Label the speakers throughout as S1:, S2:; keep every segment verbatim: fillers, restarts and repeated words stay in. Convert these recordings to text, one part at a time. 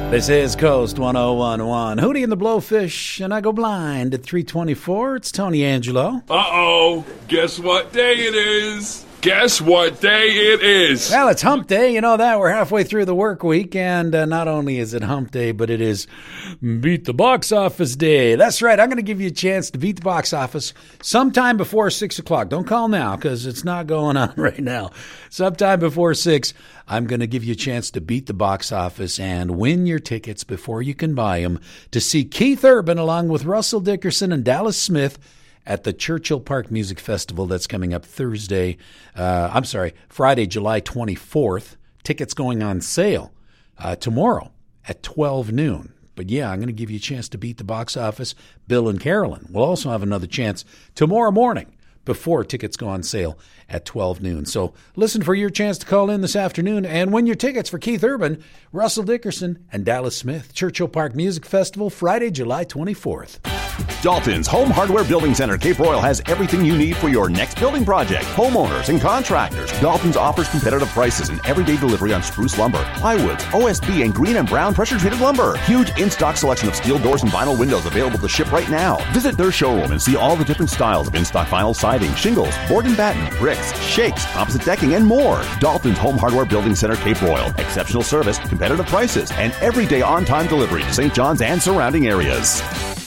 S1: This is Coast one oh one point one. Hootie and the Blowfish, and I go blind at three twenty-four. It's Tony Angelo.
S2: Uh-oh. Guess what day it is? Guess what day it is?
S1: Well, it's hump day. You know that. We're halfway through the work week, and uh, not only is it hump day, but it is beat the box office day. That's right. I'm going to give you a chance to beat the box office sometime before six o'clock. Don't call now, because it's not going on right now. Sometime before six, I'm going to give you a chance to beat the box office and win your tickets before you can buy them to see Keith Urban along with Russell Dickerson and Dallas Smith at the Churchill Park Music Festival that's coming up Thursday. Uh, I'm sorry, Friday, July twenty-fourth. Tickets going on sale uh, tomorrow at twelve noon. But yeah, I'm going to give you a chance to beat the box office. Bill and Carolyn will also have another chance tomorrow morning before tickets go on sale at twelve noon. So listen for your chance to call in this afternoon and win your tickets for Keith Urban, Russell Dickerson, and Dallas Smith. Churchill Park Music Festival, Friday, July twenty-fourth.
S3: Dalton's Home Hardware Building Center, Cape Royal, has everything you need for your next building project. Homeowners and contractors. Dalton's offers competitive prices and everyday delivery on spruce lumber, plywoods, O S B, and green and brown pressure-treated lumber. Huge in-stock selection of steel doors and vinyl windows available to ship right now. Visit their showroom and see all the different styles of in-stock vinyl siding, shingles, board and batten, bricks, shakes, composite decking, and more. Dalton's Home Hardware Building Center, Cape Royal. Exceptional service, competitive prices, and everyday on-time delivery to Saint John's and surrounding areas.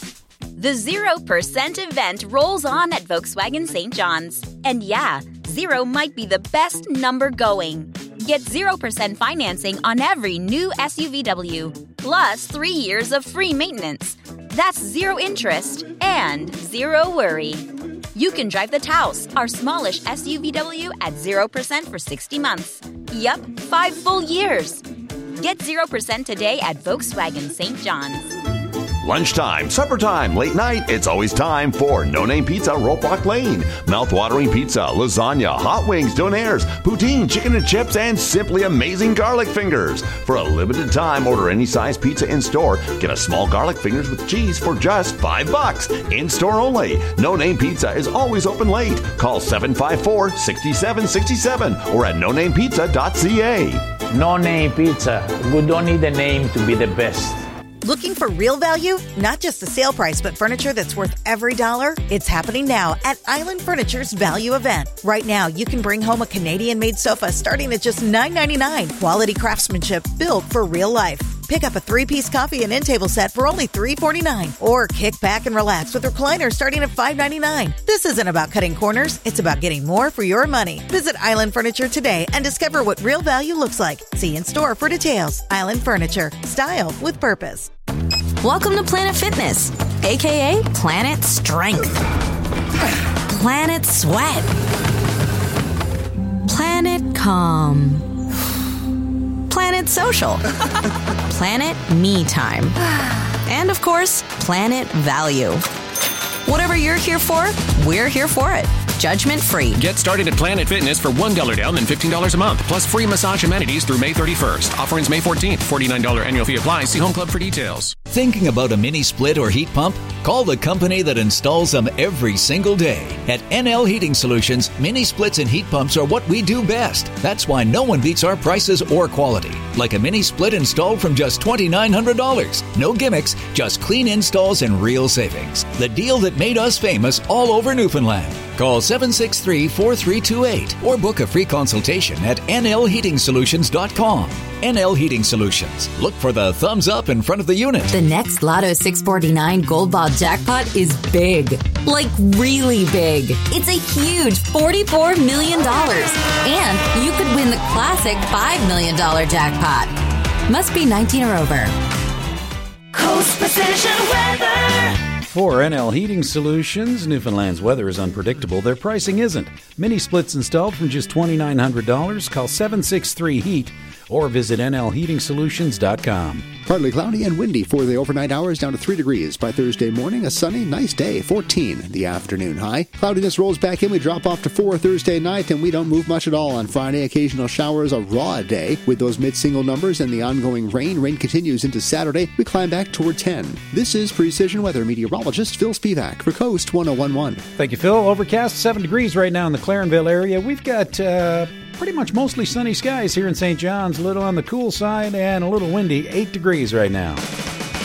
S4: The zero percent event rolls on at Volkswagen Saint John's. And yeah, zero might be the best number going. Get zero percent financing on every new S U V W, plus three years of free maintenance. That's zero interest and zero worry. You can drive the Taos, our smallish S U V W, at zero percent for sixty months. Yup, five full years. Get zero percent today at Volkswagen Saint John's.
S3: Lunchtime, supper time, late night, it's always time for No Name Pizza, Rope Walk Lane. Mouth-watering pizza, lasagna, hot wings, donaires, poutine, chicken and chips, and simply amazing garlic fingers. For a limited time, order any size pizza in-store. Get a small garlic fingers with cheese for just five bucks. In-store only. No Name Pizza is always open late. Call seven five four, six seven six seven or at no name pizza dot c a.
S5: No Name Pizza. We don't need a name to be the best.
S6: Looking for real value? Not just the sale price, but furniture that's worth every dollar? It's happening now at Island Furniture's Value Event. Right now, you can bring home a Canadian-made sofa starting at just nine ninety-nine. Quality craftsmanship built for real life. Pick up a three-piece coffee and end table set for only three forty-nine. Or kick back and relax with recliners starting at five ninety-nine. This isn't about cutting corners. It's about getting more for your money. Visit Island Furniture today and discover what real value looks like. See in store for details. Island Furniture. Style with purpose.
S7: Welcome to Planet Fitness, a k a. Planet Strength, Planet Sweat, Planet Calm, Planet Social, Planet Me Time, and of course, Planet Value. Whatever you're here for, we're here for it. Judgment free.
S8: Get started at Planet Fitness for one dollar down and fifteen dollars a month, plus free massage amenities through May thirty-first. Offer ends May fourteenth. forty-nine dollars annual fee applies. See Home Club for details.
S9: Thinking about a mini split or heat pump? Call the company that installs them every single day. At N L Heating Solutions, mini splits and heat pumps are what we do best. That's why no one beats our prices or quality. Like a mini split installed from just two thousand nine hundred dollars. No gimmicks, just clean installs and real savings. The deal that made us famous all over Newfoundland. Call seven six three, four three two eight or book a free consultation at N L heating solutions dot com. N L Heating Solutions. Look for the thumbs up in front of the unit.
S7: The next Lotto six forty-nine Gold Ball jackpot is big. Like really big. It's a huge forty-four million dollars. And you could win the classic five million dollars jackpot. Must be nineteen or over.
S10: Coast Precision Weather.
S1: For N L Heating Solutions, Newfoundland's weather is unpredictable. Their pricing isn't. Mini splits installed from just two thousand nine hundred dollars. Call seven six three heat or visit N L heating solutions dot com.
S11: Partly cloudy and windy for the overnight hours, down to three degrees. By Thursday morning, a sunny, nice day, fourteen the afternoon high. Cloudiness rolls back in. We drop off to four Thursday night, and we don't move much at all on Friday. Occasional showers, a raw day with those mid-single numbers and the ongoing rain. Rain continues into Saturday. We climb back toward ten. This is Precision Weather meteorologist Phil Spivak for Coast one oh one point one.
S1: Thank you, Phil. Overcast, seven degrees right now in the Clarenville area. We've got... Uh, pretty much mostly sunny skies here in Saint John's. A little on the cool side and a little windy. Eight degrees right now.